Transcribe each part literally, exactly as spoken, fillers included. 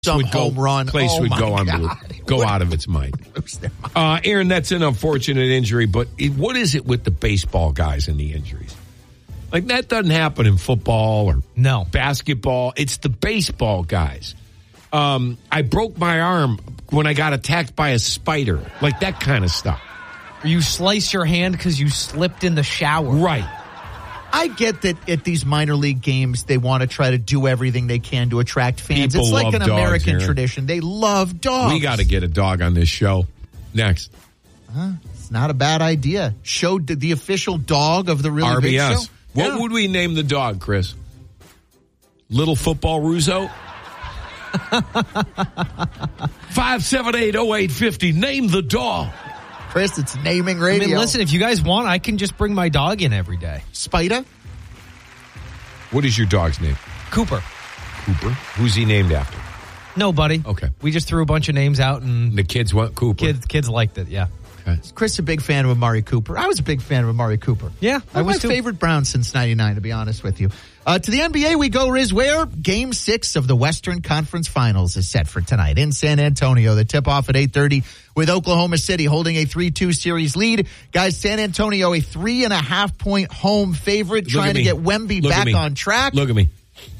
Some would home go, run. Place oh would my go on God. go out of its mind. Uh, Aaron, that's an unfortunate injury, but it, what is it with the baseball guys and the injuries? Like, that doesn't happen in football or no basketball. It's the baseball guys. Um, I broke my arm when I got attacked by a spider, like that kind of stuff. You slice your hand because you slipped in the shower. Right. I get that at these minor league games, they want to try to do everything they can to attract fans. People it's like love an dogs, American Aaron. tradition. They love dogs. We got to get a dog on this show. Next. Huh? It's not a bad idea. Show the, the official dog of the Really R B S. Big Show. What Yeah. would we name the dog, Chris? Little Football Russo? five seven eight, oh eight five oh. Name the dog. Chris, it's naming I radio. mean, listen, if you guys want, I can just bring my dog in every day. Spider? What is your dog's name? Cooper. Cooper. Who's he named after? Nobody. Okay. We just threw a bunch of names out, and The kids want Cooper. kids kids liked it, yeah. Okay. Chris, a big fan of Amari Cooper. I was a big fan of Amari Cooper. Yeah, One I of my was too. favorite Browns since ninety-nine, to be honest with you. Uh, to the N B A we go, Riz, where Game six of the Western Conference Finals is set for tonight in San Antonio. The tip-off at eight thirty with Oklahoma City holding a three two series lead. Guys, San Antonio, a three and a half point home favorite, Look trying at to me. get Wemby Look at back me. on track. Look at me.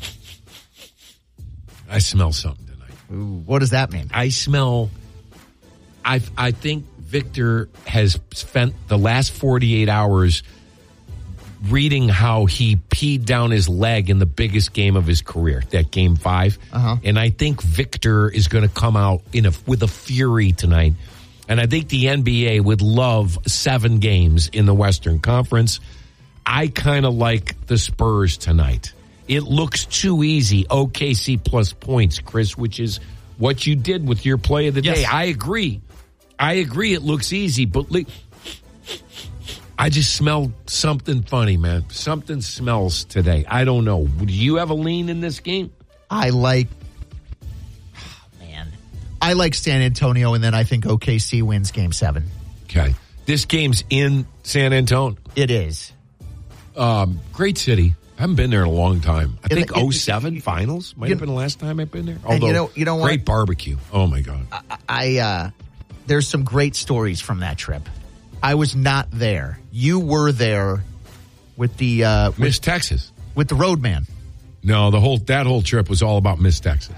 I smell something tonight. Ooh, what does that mean? I smell, I I think Victor has spent the last forty-eight hours reading how he peed down his leg in the biggest game of his career, that game five. Uh-huh. And I think Victor is going to come out in a, with a fury tonight. And I think the N B A would love seven games in the Western Conference. I kind of like the Spurs tonight. It looks too easy. O K C plus points, Chris, which is what you did with your play of the Yes. day. I agree. I agree it looks easy, but le- I just smell something funny, man. Something smells today. I don't know. Do you have a lean in this game? I like, oh, man, I like San Antonio, and then I think O K C wins Game seven. Okay. This game's in San Antonio. It is. Um, great city. I haven't been there in a long time. I In think the- in- oh seven finals might you- have been the last time I've been there. And Although, you know- you know what? great barbecue. Oh, my God. I uh there's some great stories from that trip. I was not there. You were there with the uh with, Miss Texas. with the roadman. No, the whole that whole trip was all about Miss Texas.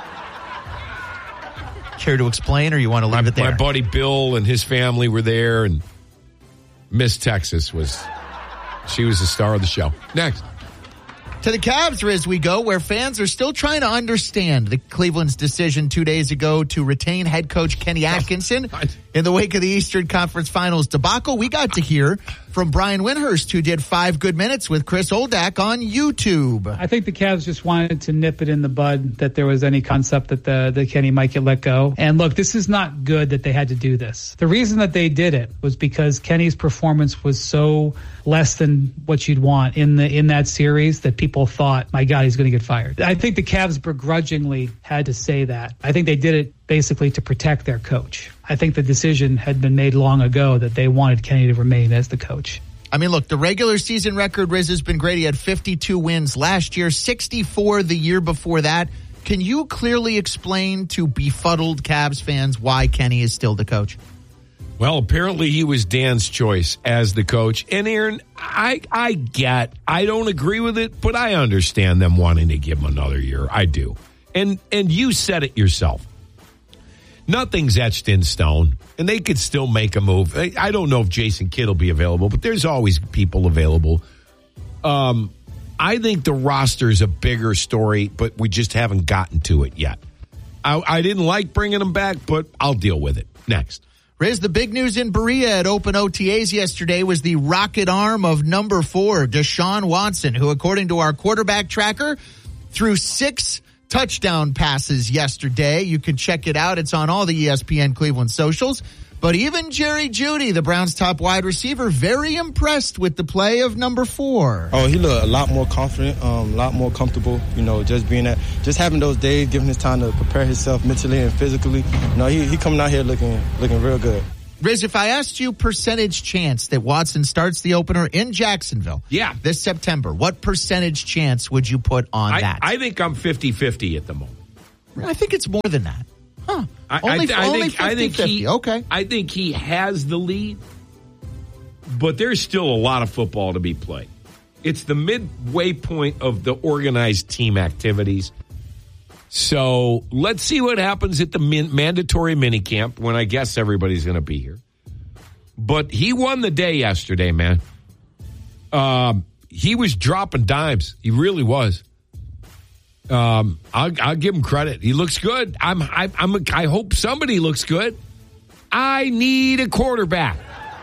Care to explain, or you want to leave My, it there? my buddy Bill and his family were there, and Miss Texas was, she was the star of the show. Next. To the Cavs, Riz, we go, where fans are still trying to understand the Cleveland's decision two days ago to retain head coach Kenny Atkinson. In the wake of the Eastern Conference Finals debacle, we got to hear from Brian Windhurst, who did five good minutes with Chris Oldak on YouTube. I think the Cavs just wanted to nip it in the bud that there was any concept that the that Kenny might get let go. And look, this is not good that they had to do this. The reason that they did it was because Kenny's performance was so less than what you'd want in the in that series that people thought, my God, he's going to get fired. I think the Cavs begrudgingly had to say that. I think they did it basically to protect their coach. I think the decision had been made long ago that they wanted Kenny to remain as the coach. I mean, look, the regular season record, Riz, has been great. He had fifty-two wins last year, sixty-four the year before that. Can you clearly explain to befuddled Cavs fans why Kenny is still the coach? Well, apparently he was Dan's choice as the coach. And Aaron, I I get, I don't agree with it, but I understand them wanting to give him another year. I do. And and you said it yourself. Nothing's etched in stone, and they could still make a move. I, I don't know if Jason Kidd will be available, but there's always people available. Um, I think the roster's a bigger story, but we just haven't gotten to it yet. I, I didn't like bringing them back, but I'll deal with it. Next. Riz, the big news in Berea at Open O T As yesterday was the rocket arm of number four, Deshaun Watson, who, according to our quarterback tracker, threw six touchdown passes yesterday. You can check it out. It's on all the E S P N Cleveland socials. But even Jerry Jeudy, the Browns' top wide receiver, very impressed with the play of number four. Oh, he looked a lot more confident, um, a lot more comfortable, you know, just being at, just having those days, giving his time to prepare himself mentally and physically. You know, he, he coming out here looking, looking real good. Riz, if I asked you percentage chance that Watson starts the opener in Jacksonville yeah. this September, what percentage chance would you put on I, that? I think I'm fifty-fifty at the moment. I think it's more than that. Huh. I, only I, I only think, I think he, okay. I think he has the lead, but there's still a lot of football to be played. It's the midway point of the organized team activities. So let's see what happens at the min- mandatory minicamp when I guess everybody's going to be here. But he won the day yesterday, man. Um, he was dropping dimes. He really was. Um, I'll, I'll give him credit. He looks good. I'm, I, I'm, I hope somebody looks good. I need a quarterback.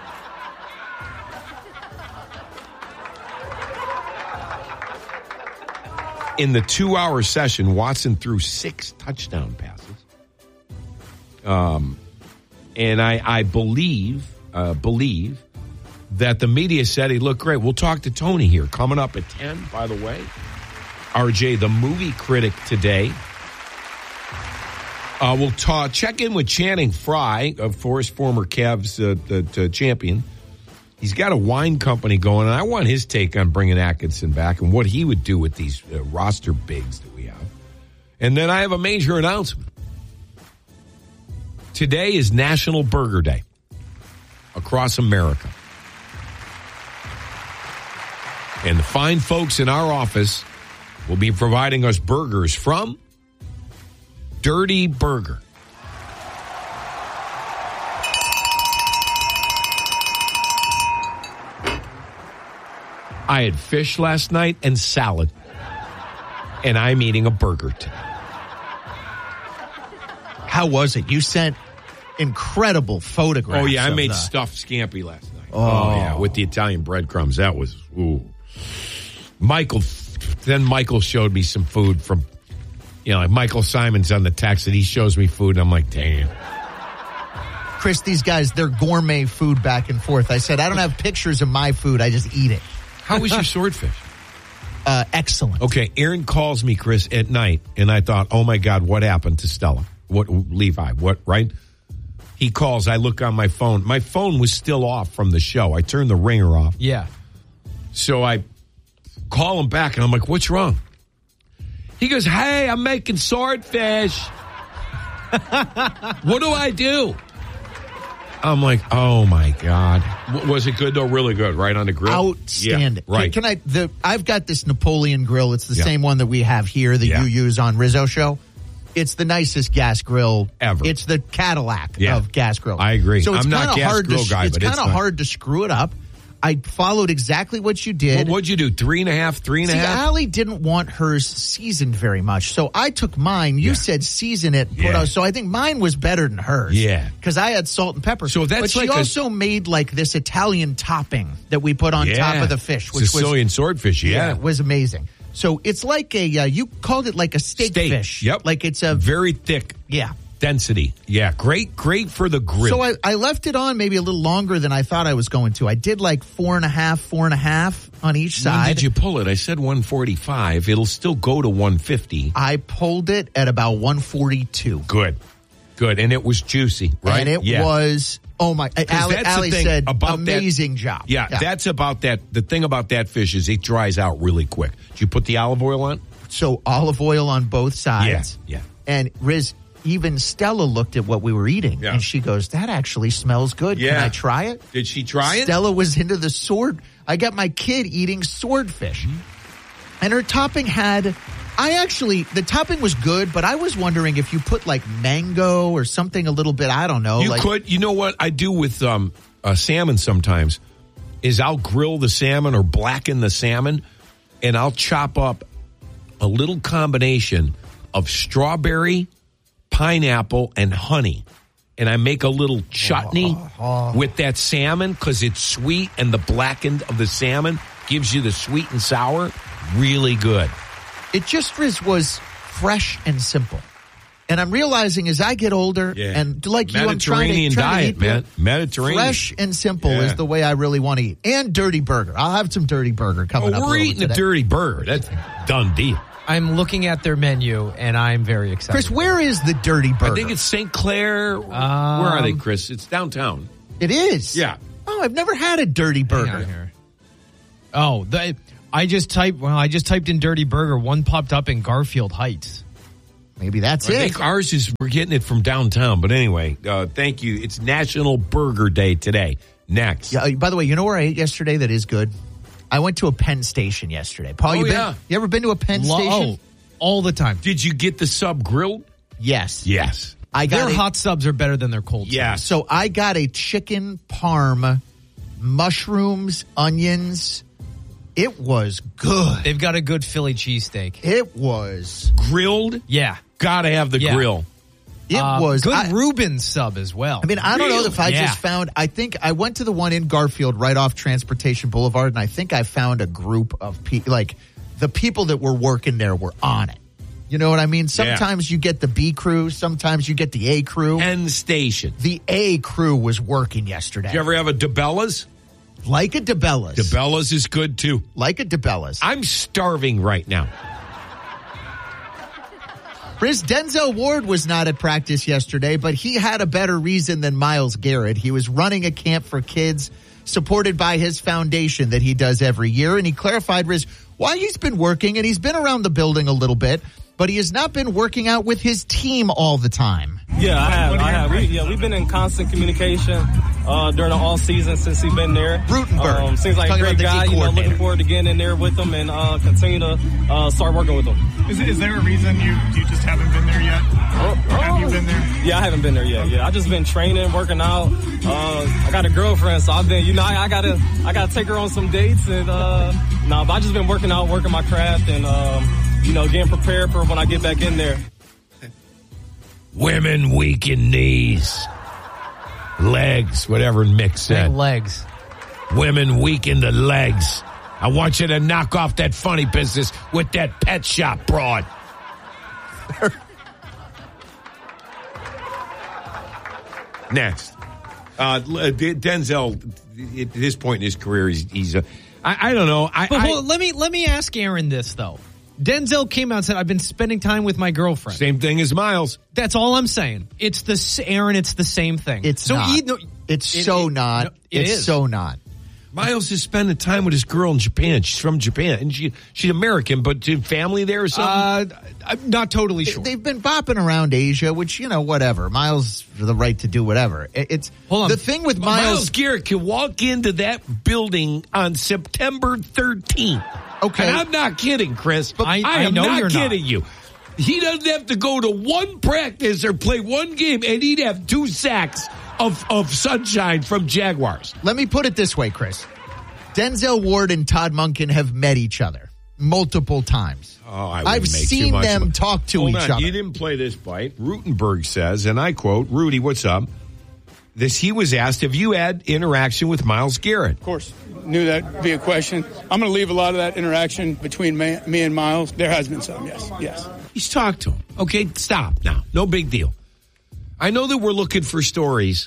In the two-hour session, Watson threw six touchdown passes. Um, and I, I believe, uh, believe that the media said he looked great. We'll talk to Tony here coming up at ten, by the way. R J, the movie critic today. Uh, we'll talk, check in with Channing Frye, of course, former Cavs uh, the, the champion. He's got a wine company going, and I want his take on bringing Atkinson back and what he would do with these uh, roster bigs that we have. And then I have a major announcement. Today is National Burger Day across America. And the fine folks in our office will be providing us burgers from Dirty Burger. I had fish last night and salad, and I'm eating a burger today. How was it? You sent incredible photographs. Oh, yeah, I of made the... stuffed scampi last night. Oh. oh, yeah, with the Italian breadcrumbs. That was, ooh. Michael, then Michael showed me some food from, you know, like Michael Simon's on the text, and he shows me food, and I'm like, damn. Chris, these guys, they're gourmet food back and forth. I said, I don't have pictures of my food. I just eat it. How was your swordfish? Uh, excellent. Okay, Aaron calls me, Chris, at night, and I thought, oh, my God, what happened to Stella? What, Levi, what, right? He calls, I look on my phone. My phone was still off from the show. I turned the ringer off. Yeah. So I call him back, and I'm like, what's wrong? He goes, hey, I'm making swordfish. What do I do? I'm like, oh, my God. W- was it good, though? Really good, right on the grill? Outstanding. Yeah, right. Can, can I? The I've got this Napoleon grill. It's the Yeah. same one that we have here that Yeah. you use on Rizzo Show. It's the nicest gas grill Ever. It's the Cadillac Yeah. of gas grills. I agree. So it's I'm not kinda gas hard grill to, guy, it's but it's kind of not. hard to screw it up. I followed exactly what you did. Well, what'd you do? Three and a half, three and a See, half? Allie didn't want hers seasoned very much, so I took mine. You Yeah. said season it, put Yeah. out, so I think mine was better than hers. Yeah. because I had salt and pepper. So that's but she like a- also made like this Italian topping that we put on Yeah. top of the fish, which Sicilian was swordfish, yeah. yeah, it was amazing. So it's like a uh, you called it like a steak, Steak. fish. Yep. like it's a Very thick yeah. density. Yeah, great, great for the grill. So I, I left it on maybe a little longer than I thought I was going to. I did like four and a half, four and a half on each side. When did you pull it? I said one forty-five. It'll still go to one fifty. I pulled it at about one forty-two. Good. Good. And it was juicy, right? And it yeah. was, oh my, Allie, that's the Allie thing said, about amazing that, job. Yeah, that's about that. The thing about that fish is it dries out really quick. Did you put the olive oil on? So olive oil on both sides. Yeah, yeah. And Riz, even Stella looked at what we were eating, Yeah. and she goes, that actually smells good. Yeah. Can I try it? Did she try it? Stella was into the sword. I got my kid eating swordfish. Mm-hmm. And her topping had, I actually, the topping was good, but I was wondering if you put like mango or something a little bit, I don't know. You like, could. You know what I do with um, uh, salmon sometimes is I'll grill the salmon or blacken the salmon, and I'll chop up a little combination of strawberry, pineapple, and honey. And I make a little chutney with that salmon because it's sweet, and the blackened of the salmon gives you the sweet and sour. Really good. It just Riz, was fresh and simple. And I'm realizing as I get older, Yeah. and like you, I'm trying to, Mediterranean trying to diet, eat man. Mediterranean. fresh and simple Yeah. is the way I really want to eat. And dirty burger. I'll have some dirty burger coming Oh, up. a we're little eating a today. dirty burger. That's a done deal. I'm looking at their menu, and I'm very excited. Chris, where is the dirty burger? I think it's Saint Clair. Um, Where are they, Chris? It's downtown. It is. Yeah. Oh, I've never had a dirty Hang burger. on here. Oh, the, I just typed. Well, I just typed in "dirty burger." One popped up in Garfield Heights. Maybe that's I it. think ours is, we're getting it from downtown. But anyway, uh, thank you. It's National Burger Day today. Next. Yeah, by the way, you know where I ate yesterday that is good? I went to a Penn Station yesterday. Paul, Oh, you been, yeah. you ever been to a Penn Lo- Station? oh, all the time. Did you get the sub grilled? Yes. Yes. I got Their a- hot subs are better than their cold subs. Yes. So I got a chicken parm, mushrooms, onions. It was good. They've got a good Philly cheesesteak. It was. Grilled? Yeah. Gotta have the Yeah. grill. It Um, was. good I, Reuben sub as well. I mean, I don't know Really? if I Yeah. just found, I think I went to the one in Garfield right off Transportation Boulevard, and I think I found a group of people, like the people that were working there were on it. You know what I mean? Sometimes you get the B crew, sometimes you get the A crew. Penn Station. The A crew was working yesterday. Did you ever have a DeBella's? Like a DeBella's. DeBella's is good too. Like a DeBella's. I'm starving right now. Chris, Denzel Ward was not at practice yesterday, but he had a better reason than Myles Garrett. He was running a camp for kids supported by his foundation that he does every year, and he clarified, Riz, why he's been working, and he's been around the building a little bit, but he has not been working out with his team all the time. Yeah, I have. I have. We, yeah, we've been in constant communication uh, during the all season since he's been there. Rutenberg. Um, seems like a Talking great about the guy. D You know, coordinator. looking forward to getting in there with him and uh, continue to uh, start working with him. Is, is there a reason you you just haven't been there yet? Or have you been there? Yeah, I haven't been there yet. Yeah, I just been training, working out. Uh, I got a girlfriend, so I've been. You know, I, I gotta I gotta take her on some dates and uh, no, nah, but I just been working out, working my craft, and um, you know, getting prepared for when I get back in there. Women weaken knees, legs, whatever Mick Big said. legs. Women weaken the legs. I want you to knock off that funny business with that pet shop broad. Next. Uh, Denzel, at this point in his career, he's, he's a, I, I don't know. I, But I, hold on, let me let me ask Aaron this though. Denzel came out and said, "I've been spending time with my girlfriend." same thing as Miles. That's all I'm saying. It's the s- Aaron. It's the same thing. It's so not. he- no, it's it- so it- not. no, it it's is. so not. Miles is spending time with his girl in Japan. She's from Japan, and she she's American, but to family there or something. Uh, I'm not totally sure. They've been bopping around Asia, which, you know, whatever. Miles has the right to do whatever. It- It's Hold on. the thing with Miles, Miles. Garrett can walk into that building on September thirteenth. Okay. And I'm not kidding, Chris. But I- I I am know not you're not. kidding you. He doesn't have to go to one practice or play one game, and he'd have two sacks of, of sunshine from Jaguars. Let me put it this way, Chris. Denzel Ward and Todd Monken have met each other multiple times. Oh, I I've wouldn't make too seen much them of it. talk to Hold each on, other. You didn't play this bite. Rutenberg says, and I quote, Rudy, what's up? This, he was asked, have you had interaction with Myles Garrett? Of course, knew that'd be a question. I'm going to leave a lot of that interaction between me, me and Miles. There has been some, yes, yes. He's talked to him. Okay, stop now. No big deal. I know that we're looking for stories.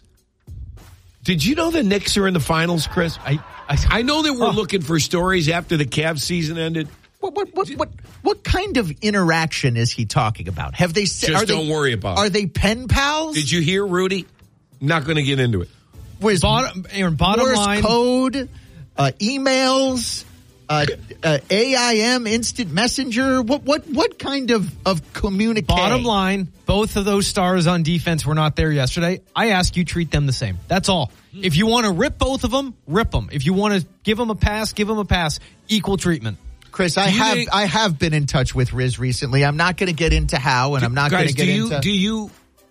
Did you know the Knicks are in the finals, Chris? I, I, I know that we're Oh. looking for stories after the Cavs season ended. What, what, what, what, what kind of interaction is he talking about? Have they said? Just are they, don't worry about it. Are they pen pals? Did you hear, Rudy? Not going to get into it. Was bottom, Aaron, bottom Morse line. code, uh, emails, uh, uh, A I M, instant messenger. What what what kind of of communique? Bottom line, both of those stars on defense were not there yesterday. I ask you treat them the same. That's all. If you want to rip both of them, rip them. If you want to give them a pass, give them a pass. Equal treatment. Chris, I Do you have think- I have been in touch with Riz recently. I'm not going to get into how, and I'm not going Guys, to get do you into. do you?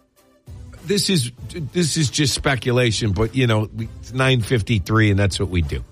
This is this is just speculation, but you know, we- it's nine fifty-three, and that's what we do.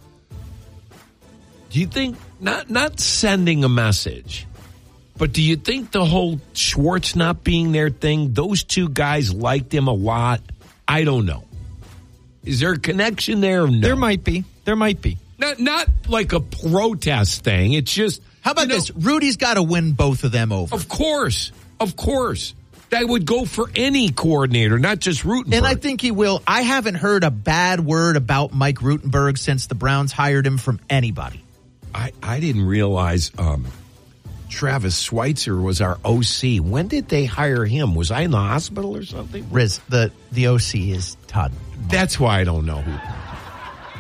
Do you think not not sending a message, but do you think the whole Schwartz not being there thing? Those two guys liked him a lot. I don't know. Is there a connection there? Or no? There might be. There might be. Not not like a protest thing. It's just How about you know, this? Rudy's got to win both of them over. Of course, of course, that would go for any coordinator, not just Rutenberg. And I think he will. I haven't heard a bad word about Mike Rutenberg since the Browns hired him from anybody. I, I didn't realize um, Travis Schweitzer was our O C. When did they hire him? Was I in the hospital or something? Riz, the the O C is Todd. That's why I don't know who.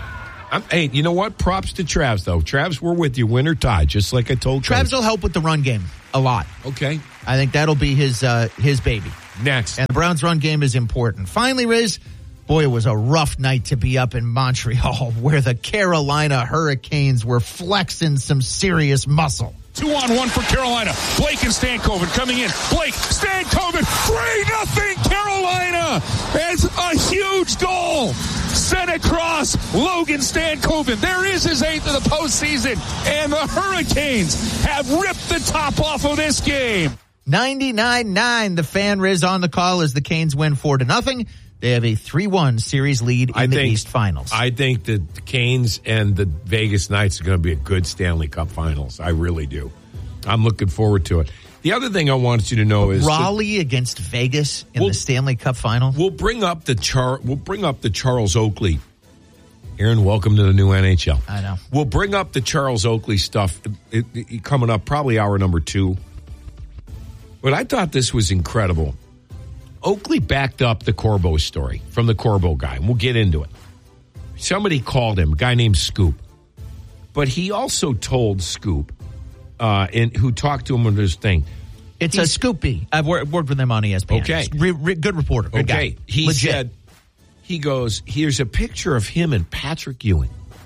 I'm, hey, you know what? Props to Travs, though. Travs, we're with you, win or tie, just like I told Travs Coach. will help with the run game a lot. Okay. I think that'll be his uh, his baby. Next. And the Browns' run game is important. Finally, Riz, boy, it was a rough night to be up in Montreal where the Carolina Hurricanes were flexing some serious muscle. Two on one for Carolina. Blake and Stankoven coming in. Blake, Stankoven, three nothing Carolina. It's a huge goal. Sent across Logan Stankoven. There is his eighth of the postseason. And the Hurricanes have ripped the top off of this game. ninety-nine nine, the Fan Riz on the call as the Canes win four to nothing. They have a three one series lead in I the think, East Finals. I think that the Canes and the Vegas Knights are going to be a good Stanley Cup Finals. I really do. I'm looking forward to it. The other thing I want you to know is Raleigh that, against Vegas in we'll, the Stanley Cup Final. We'll bring up the Char. We'll bring up the Charles Oakley. Aaron, welcome to the new N H L. I know. We'll bring up the Charles Oakley stuff it, it, it, coming up, probably hour number two. But I thought this was incredible. Oakley backed up the Corbo story from the Corbo guy, and we'll get into it. Somebody called him, a guy named Scoop. But he also told Scoop, uh, and who talked to him on this thing. It's a Scoopy. I've worked, worked with him on E S P N. Okay. Re, re, good reporter. Good okay. guy. He Legit. said, he goes, here's a picture of him and Patrick Ewing.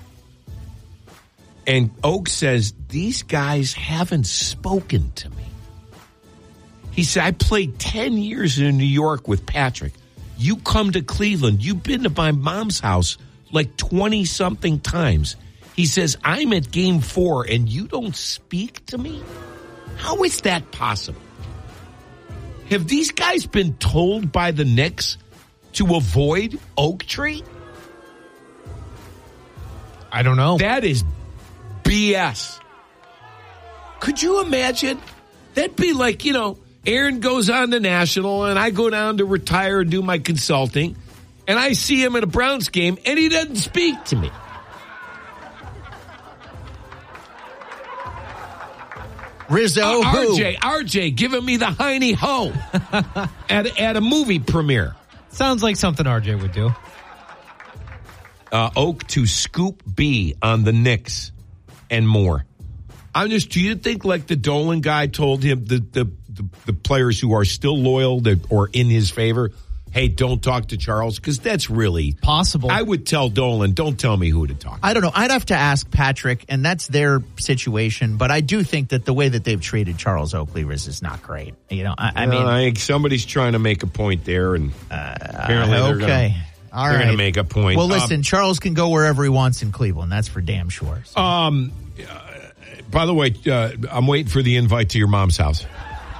And Oak says, these guys haven't spoken to me. He said, I played ten years in New York with Patrick. You come to Cleveland. You've been to my mom's house like twenty-something times. He says, I'm at game four and you don't speak to me? How is that possible? Have these guys been told by the Knicks to avoid Oak Tree? I don't know. That is B S. Could you imagine? That'd be like, you know, Aaron goes on to National, and I go down to retire and do my consulting, and I see him at a Browns game, and he doesn't speak to me. Rizzo, uh, who? R J, R J giving me the hiney ho at, at a movie premiere. Sounds like something R J would do. Uh, Oak to Scoop B on the Knicks and more. I'm just, do you think like the Dolan guy told him, the, the, the, the players who are still loyal that, or in his favor, hey, don't talk to Charles? Because that's really possible. I would tell Dolan, don't tell me who to talk to. I don't know. I'd have to ask Patrick, and that's their situation. But I do think that the way that they've treated Charles Oakley is not great. You know, I, I mean, uh, I think somebody's trying to make a point there, and uh, apparently uh, they're okay. Gonna, All they're right. going to make a point. Well, listen, um, Charles can go wherever he wants in Cleveland. That's for damn sure. So. Um, uh, by the way, uh, I'm waiting for the invite to your mom's house.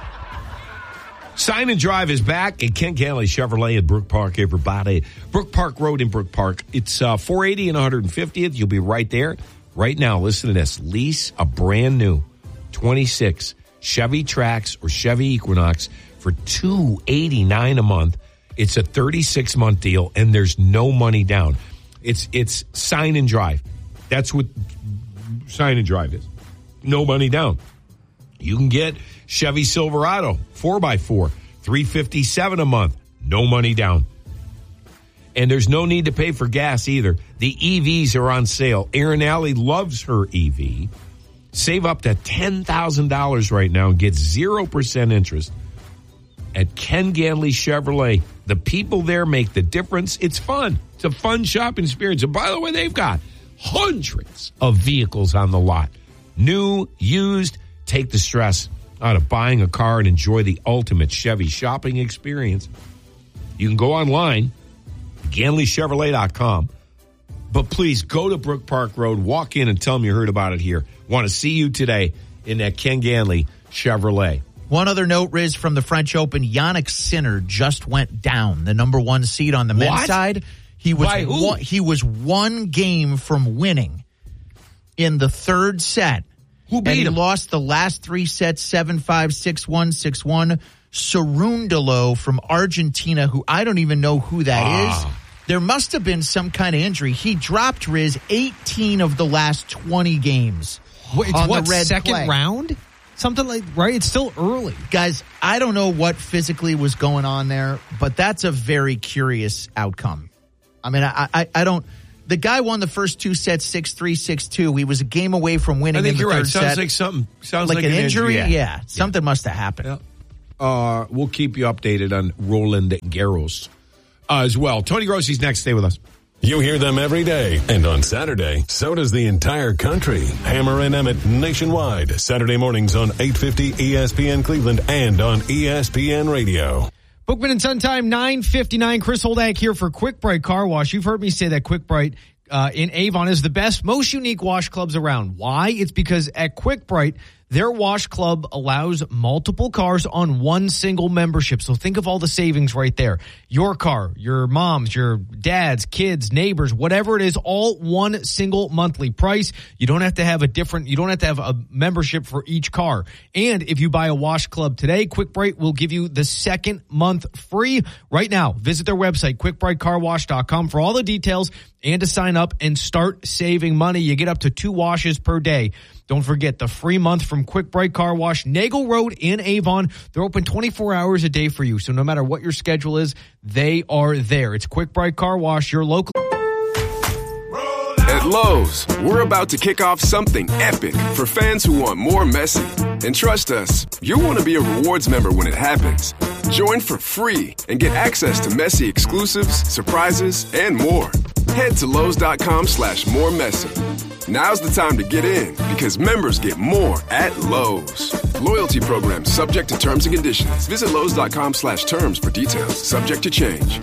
Sign and Drive is back at Ken Ganley Chevrolet at Brook Park, everybody. Brook Park Road in Brook Park. It's uh, four eighty and one hundred fiftieth. You'll be right there. Right now, listen to this. Lease a brand new twenty-six Chevy Trax or Chevy Equinox for two eighty-nine a month. It's a thirty-six month deal, and there's no money down. It's it's Sign and Drive. That's what Sign and Drive is. No money down. You can get Chevy Silverado four by four, three fifty-seven a month, no money down. And there's no need to pay for gas either. The E Vs are on sale. Erin Alley loves her E V. Save up to ten thousand dollars right now and get zero percent interest at Ken Ganley Chevrolet. The people there make the difference. It's fun. It's a fun shopping experience. And by the way, they've got hundreds of vehicles on the lot. New, used, take the stress out of buying a car and enjoy the ultimate Chevy shopping experience. You can go online, Ganley Chevrolet dot com. But please go to Brook Park Road, walk in and tell them you heard about it here. Want to see you today in that Ken Ganley Chevrolet. One other note, Riz, from the French Open, Yannick Sinner just went down, the number one seed on the men's What? side. He was By who? One, he was one game from winning in the third set. Who beat and he him? lost the last three sets, seven five, six one, six one. Cerundolo from Argentina, who I don't even know who that Ah. is. There must have been some kind of injury. He dropped, Riz, eighteen of the last twenty games. What, it's on what, the red second play. round? Something like, right? It's still early. Guys, I don't know what physically was going on there, but that's a very curious outcome. I mean, I, I, I don't, The guy won the first two sets six three, six two. He was a game away from winning I think in the you're third right. Sounds set. like something. Sounds like, like an, an injury? injury. Yeah. Yeah. Something must have happened. Yeah. Uh, we'll keep you updated on Roland Garros uh, as well. Tony Grossi's next. Stay with us. You hear them every day, and on Saturday, so does the entire country. Hammer and Emmett nationwide, Saturday mornings on eight fifty E S P N Cleveland and on E S P N Radio. Bookman and Sun Time, nine fifty-nine. Chris Holdak here for Quick Bright Car Wash. You've heard me say that Quick Bright uh, in Avon is the best, most unique wash clubs around. Why? It's because at Quick Bright, their wash club allows multiple cars on one single membership. So think of all the savings right there. Your car, your mom's, your dad's, kids, neighbors, whatever it is, all one single monthly price. You don't have to have a different, you don't have to have a membership for each car. And if you buy a wash club today, Quick Bright will give you the second month free. Right now, visit their website, quick bright car wash dot com for all the details and to sign up and start saving money. You get up to two washes per day. Don't forget the free month from Quick Bright Car Wash, Nagel Road in Avon. They're open twenty-four hours a day for you. So no matter what your schedule is, they are there. It's Quick Bright Car Wash, your local. At Lowe's, we're about to kick off something epic for fans who want more Messi. And trust us, you'll want to be a rewards member when it happens. Join for free and get access to Messi exclusives, surprises, and more. Head to Lowe's.com slash more Messi. Now's the time to get in because members get more at Lowe's. Loyalty program subject to terms and conditions. Visit Lowe's.com slash terms for details. Subject to change.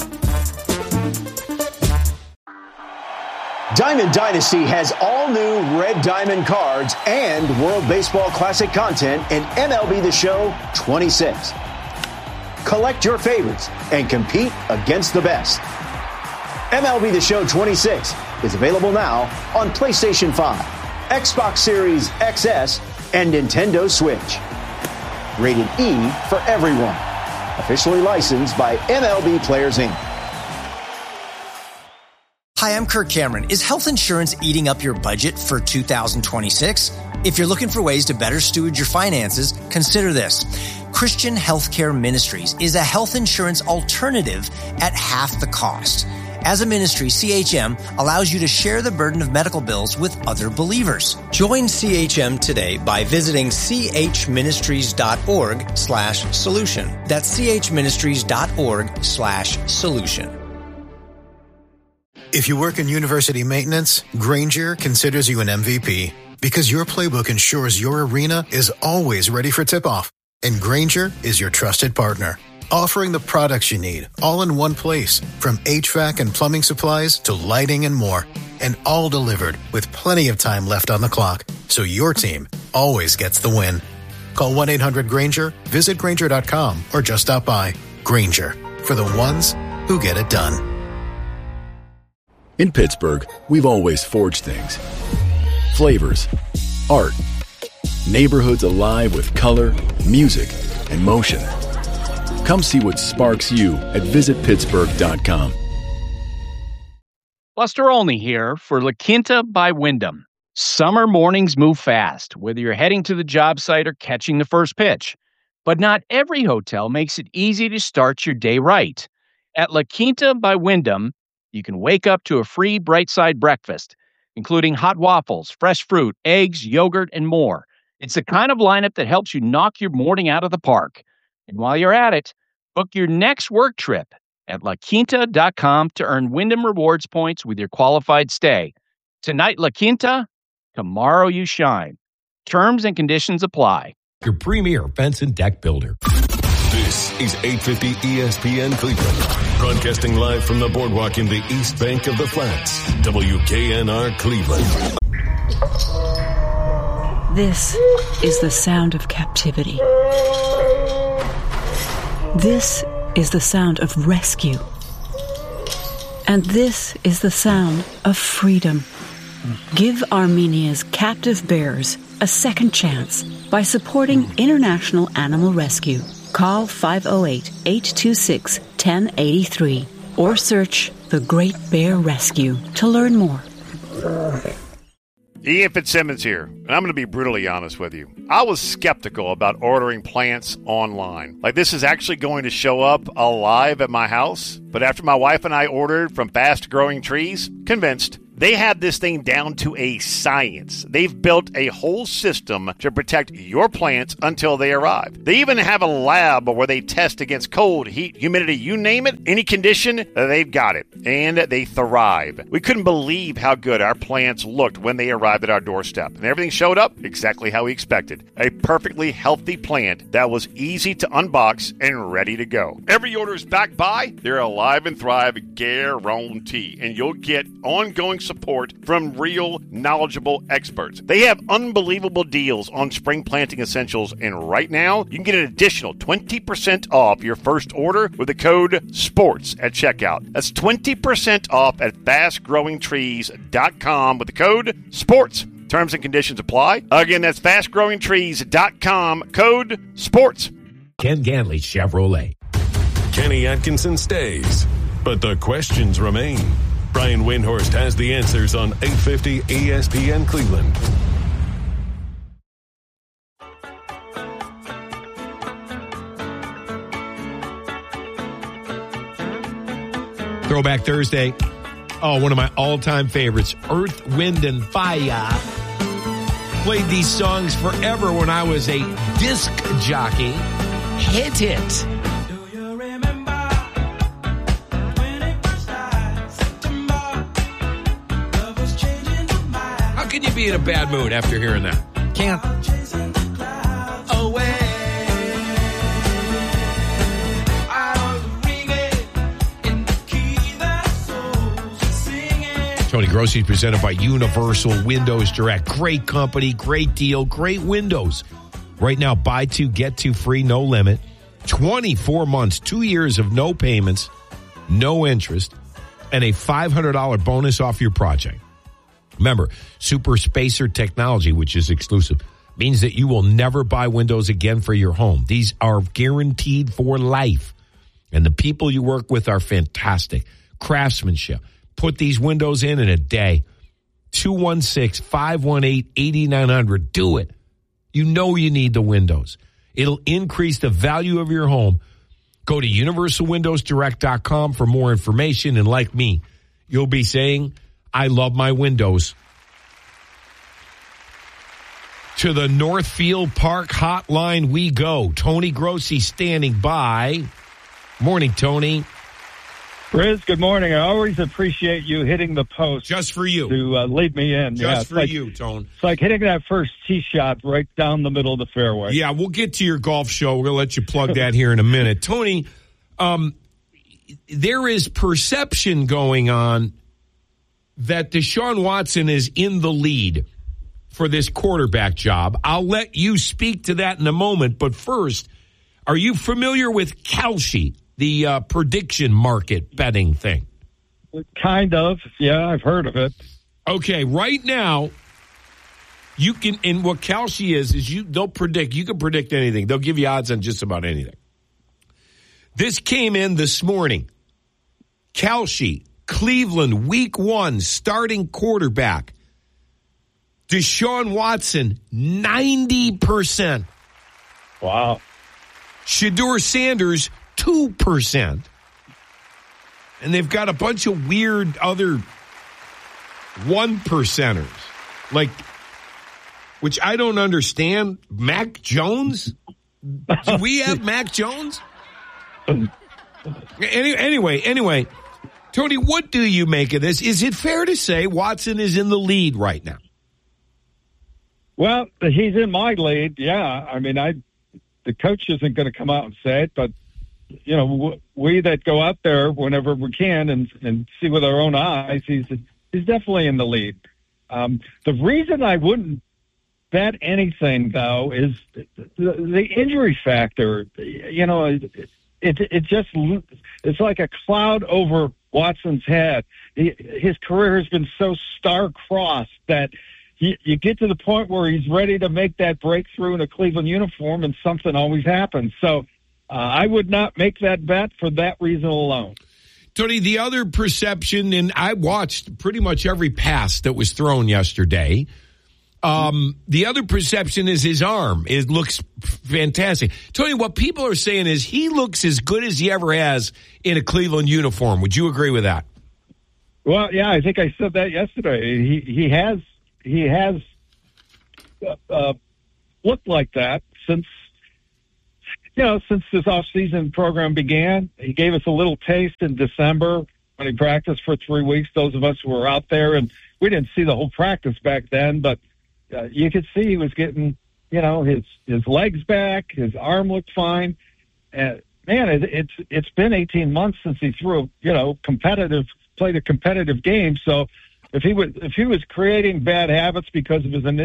Diamond Dynasty has all new Red Diamond cards and World Baseball Classic content in M L B The Show twenty-six. Collect your favorites and compete against the best. M L B The Show twenty-six is available now on PlayStation five, Xbox Series X S, and Nintendo Switch. Rated E for everyone. Officially licensed by M L B Players Incorporated. Hi, I'm Kirk Cameron. Is health insurance eating up your budget for two thousand twenty-six? If you're looking for ways to better steward your finances, consider this. Christian Healthcare Ministries is a health insurance alternative at half the cost. As a ministry, C H M allows you to share the burden of medical bills with other believers. Join C H M today by visiting chministries.org slash solution. That's chministries.org slash solution. If you work in university maintenance, Grainger considers you an M V P because your playbook ensures your arena is always ready for tip-off. And Grainger is your trusted partner, offering the products you need all in one place, from H V A C and plumbing supplies to lighting and more, and all delivered with plenty of time left on the clock, so your team always gets the win. Call one eight hundred Grainger, visit Grainger dot com, or just stop by. Grainger, for the ones who get it done. In Pittsburgh, we've always forged things. Flavors, art, neighborhoods alive with color, music, and motion. Come see what sparks you at visit pittsburgh dot com. Buster Olney here for La Quinta by Wyndham. Summer mornings move fast, whether you're heading to the job site or catching the first pitch. But not every hotel makes it easy to start your day right. At La Quinta by Wyndham, you can wake up to a free Bright Side breakfast, including hot waffles, fresh fruit, eggs, yogurt, and more. It's the kind of lineup that helps you knock your morning out of the park. And while you're at it, book your next work trip at la quinta dot com to earn Wyndham Rewards points with your qualified stay. Tonight, La Quinta, tomorrow you shine. Terms and conditions apply. Your premier fence and deck builder. This is eight fifty E S P N Cleveland, broadcasting live from the boardwalk in the East Bank of the Flats. W K N R Cleveland. This is the sound of captivity. This is the sound of rescue. And this is the sound of freedom. Give Armenia's captive bears a second chance by supporting International Animal Rescue. Call five oh eight, eight two six, one oh eight three or search The Great Bear Rescue to learn more. Ian Fitzsimmons here, and I'm going to be brutally honest with you. I was skeptical about ordering plants online. Like, this is actually going to show up alive at my house. But after my wife and I ordered from Fast Growing Trees, convinced. They have this thing down to a science. They've built a whole system to protect your plants until they arrive. They even have a lab where they test against cold, heat, humidity, you name it, any condition, they've got it. And they thrive. We couldn't believe how good our plants looked when they arrived at our doorstep. And everything showed up exactly how we expected. A perfectly healthy plant that was easy to unbox and ready to go. Every order is backed by their Alive and Thrive guarantee, and you'll get ongoing support from real, knowledgeable experts. They have unbelievable deals on spring planting essentials, and right now, you can get an additional twenty percent off your first order with the code SPORTS at checkout. That's twenty percent off at fast growing trees dot com with the code SPORTS. Terms and conditions apply. Again, that's fast growing trees dot com, code SPORTS. Ken Ganley Chevrolet. Kenny Atkinson stays, but the questions remain. Brian Windhorst has the answers on eight fifty E S P N Cleveland. Throwback Thursday. Oh, one of my all-time favorites, Earth, Wind, and Fire. Played these songs forever when I was a disc jockey. Hit it. How can you be in a bad mood after hearing that? Can't. Away. Tony Grossi is presented by Universal Windows Direct. Great company, great deal, great windows. Right now, buy two, get two free, no limit. twenty-four months, two years of no payments, no interest, and a five hundred dollars bonus off your project. Remember, Super Spacer technology, which is exclusive, means that you will never buy windows again for your home. These are guaranteed for life. And the people you work with are fantastic. Craftsmanship. Put these windows in in a day. two one six, five one eight, eight nine zero zero. Do it. You know you need the windows. It'll increase the value of your home. Go to universal windows direct dot com for more information. And like me, you'll be saying, I love my windows. To the Northfield Park hotline we go. Tony Grossi standing by. Morning, Tony. Riz, good morning. I always appreciate you hitting the post. Just for you. To uh, lead me in. Just yeah, for like, you, Tone. It's like hitting that first tee shot right down the middle of the fairway. Yeah, we'll get to your golf show. We're going to let you plug that here in a minute. Tony, um, there is perception going on that Deshaun Watson is in the lead for this quarterback job. I'll let you speak to that in a moment. But first, are you familiar with Kalshi? The uh, prediction market betting thing. Kind of. Yeah, I've heard of it. Okay, right now, you can, and what Kalshi is, is you, they'll predict, you can predict anything. They'll give you odds on just about anything. This came in this morning. Kalshi, Cleveland, week one, starting quarterback. Deshaun Watson, ninety percent. Wow. Shedeur Sanders, two percent. And they've got a bunch of weird other one percenters. Like, which I don't understand. Mac Jones? Do we have Mac Jones? Any, anyway, anyway, Tony, what do you make of this? Is it fair to say Watson is in the lead right now? Well, he's in my lead, yeah. I mean, I the coach isn't going to come out and say it, but you know, we that go out there whenever we can and, and see with our own eyes, he's he's definitely in the lead. Um, the reason I wouldn't bet anything, though, is the, the injury factor. You know, it, it it just it's like a cloud over Watson's head. He, his career has been so star-crossed that you, you get to the point where he's ready to make that breakthrough in a Cleveland uniform, and something always happens. So. Uh, I would not make that bet for that reason alone. Tony, the other perception, and I watched pretty much every pass that was thrown yesterday. Um, the other perception is his arm. It looks fantastic. Tony, what people are saying is he looks as good as he ever has in a Cleveland uniform. Would you agree with that? Well, yeah, I think I said that yesterday. He he has he has uh, uh, looked like that since you know since this off-season program began. He gave us a little taste in December when he practiced for three weeks. Those of us who were out there, and we didn't see the whole practice back then, but uh, you could see he was getting you know his his legs back, his arm looked fine. And man, it, it's it's been eighteen months since he threw you know competitive. played a competitive game. So if he was if he was creating bad habits because of his initial